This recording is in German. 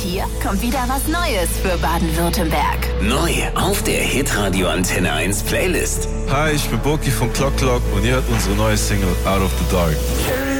hier kommt wieder was Neues für Baden-Württemberg. Neu auf der Hitradio Antenne 1 Playlist. Hi, ich bin Boki von Clock Clock und ihr hört unsere neue Single Out of the Dark.